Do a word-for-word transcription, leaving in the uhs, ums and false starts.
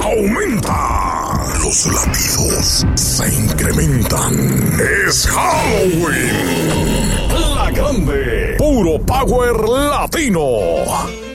aumenta, los latidos se incrementan. Es Halloween. La Grande, puro power latino.